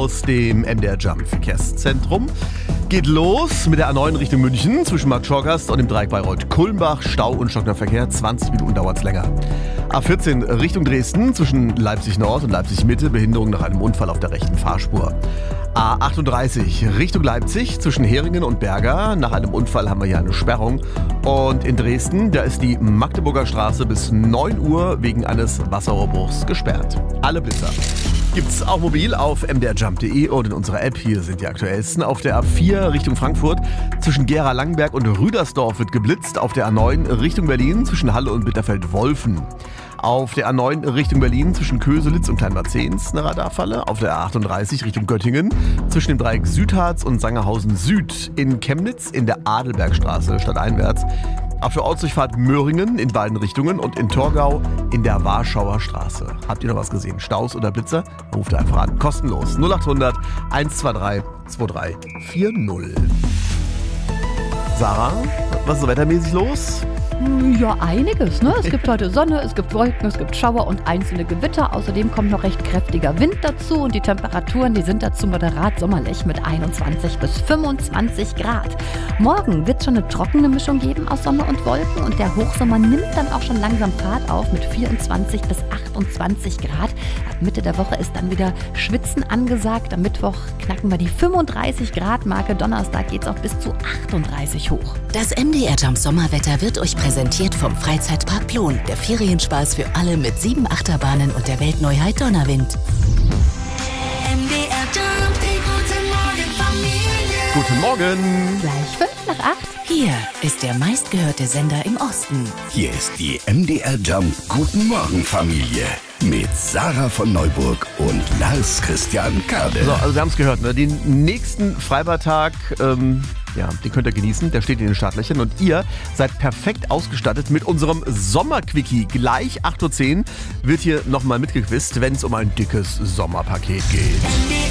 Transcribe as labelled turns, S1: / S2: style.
S1: aus dem MDR Jump Verkehrszentrum. Geht los mit der A9 Richtung München zwischen Markt Schorgast und dem Dreieck Bayreuth-Kulmbach. Stau und stockender Verkehr, 20 Minuten dauert es länger. A14 Richtung Dresden zwischen Leipzig Nord und Leipzig Mitte, Behinderung nach einem Unfall auf der rechten Fahrspur. A38 Richtung Leipzig zwischen Heringen und Berger. Nach einem Unfall haben wir hier eine Sperrung. Und in Dresden, da ist die Magdeburger Straße bis 9 Uhr wegen eines Wasserrohrbruchs gesperrt. Alle Blitzer gibt's auch mobil auf mdrjump.de und in unserer App. Hier sind die aktuellsten. Auf der A4 Richtung Frankfurt zwischen Gera-Langenberg und Rüdersdorf wird geblitzt. Auf der A9 Richtung Berlin zwischen Halle und Bitterfeld-Wolfen. Auf der A9 Richtung Berlin zwischen Köselitz und Kleinbad-Zehns eine Radarfalle. Auf der A38 Richtung Göttingen zwischen dem Dreieck Südharz und Sangerhausen Süd. In Chemnitz in der Adelbergstraße stadteinwärts. Auf der Ortsdurchfahrt Möhringen in beiden Richtungen und in Torgau in der Warschauer Straße. Habt ihr noch was gesehen? Staus oder Blitzer? Ruft einfach an. Kostenlos. 0800 123 2340. Sarah, was ist so wettermäßig los?
S2: Ja, einiges, ne? Es gibt heute Sonne, es gibt Wolken, es gibt Schauer und einzelne Gewitter. Außerdem kommt noch recht kräftiger Wind dazu und die Temperaturen, die sind dazu moderat sommerlich mit 21 bis 25 Grad. Morgen wird es schon eine trockene Mischung geben aus Sonne und Wolken und der Hochsommer nimmt dann auch schon langsam Fahrt auf mit 24 bis 28 Grad. Ab Mitte der Woche ist dann wieder Schwitzen angesagt. Am Mittwoch knacken wir die 35 Grad Marke. Donnerstag geht es auch bis zu 38 hoch.
S3: Das MDR Jump Sommerwetter wird euch präsentiert vom Freizeitpark Plon. Der Ferienspaß für alle mit 7 Achterbahnen und der Weltneuheit Donnerwind.
S4: MDR Jump, die gute Morgen Familie.
S1: Guten Morgen.
S2: Gleich 7:55.
S3: Hier ist der meistgehörte Sender im Osten.
S5: Hier ist die MDR Jump Guten Morgen Familie mit Sarah von Neuburg und Lars Christian Kade.
S1: So, also wir haben es gehört, ne? Den nächsten Freibadtag, den könnt ihr genießen, der steht in den Startlöchern und ihr seid perfekt ausgestattet mit unserem Sommerquickie. Gleich 8:10 Uhr wird hier nochmal mitgequizt, wenn es um ein dickes Sommerpaket geht.